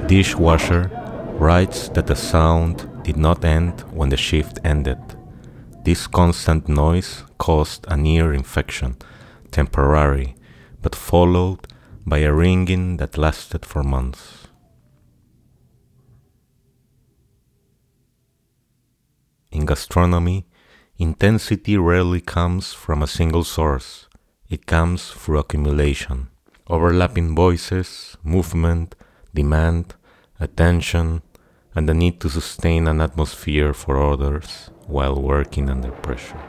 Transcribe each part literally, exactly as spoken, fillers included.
Dishwasher writes that the sound did not end when the shift ended. This constant noise caused an ear infection, temporary, but followed by a ringing that lasted for months. In gastronomy, intensity rarely comes from a single source. It comes through accumulation, overlapping voices, movement, demand, attention, and the need to sustain an atmosphere for others while working under pressure.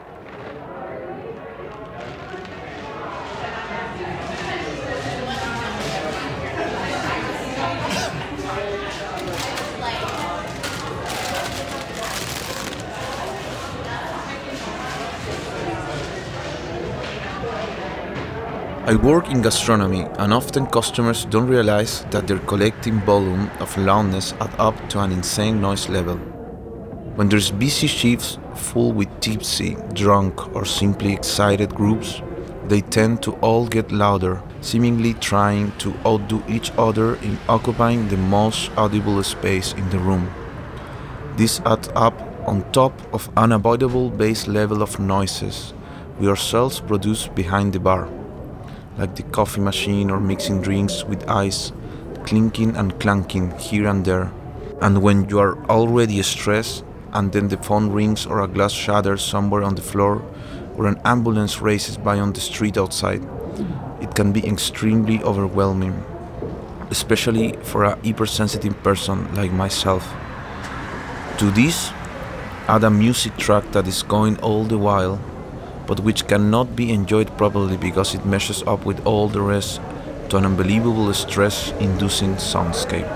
I work in gastronomy, and often customers don't realize that their collective volume of loudness adds up to an insane noise level. When there's busy shifts full with tipsy, drunk, or simply excited groups, they tend to all get louder, seemingly trying to outdo each other in occupying the most audible space in the room. This adds up on top of unavoidable base level of noises we ourselves produce behind the bar, like the coffee machine or mixing drinks with ice, clinking and clanking here and there. And when you are already stressed, and then the phone rings or a glass shatters somewhere on the floor, or an ambulance races by on the street outside, it can be extremely overwhelming, especially for a hypersensitive person like myself. To this, add a music track that is going all the while, but which cannot be enjoyed properly because it meshes up with all the rest to an unbelievable stress-inducing soundscape.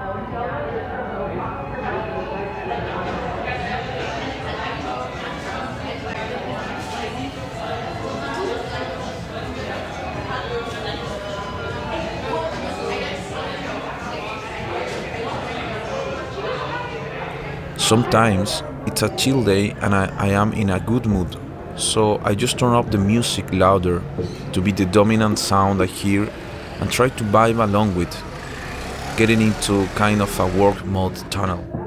Sometimes it's a chill day and I, I am in a good mood, so I just turn up the music louder to be the dominant sound I hear and try to vibe along with, getting into kind of a work mode tunnel.